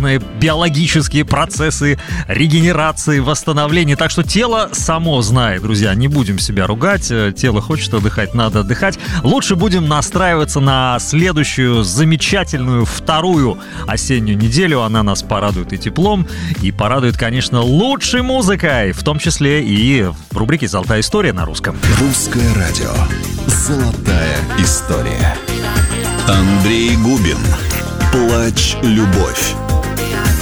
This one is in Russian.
сложные биологические процессы регенерации, восстановления. Так что тело само знает, друзья, не будем себя ругать. Тело хочет отдыхать, надо отдыхать. Лучше будем настраиваться на следующую замечательную вторую осеннюю неделю. Она нас порадует и теплом, и порадует, конечно, лучшей музыкой, в том числе и в рубрике «Золотая история» на русском. Русское радио. Золотая история. Андрей Губин. «Плачь, любовь».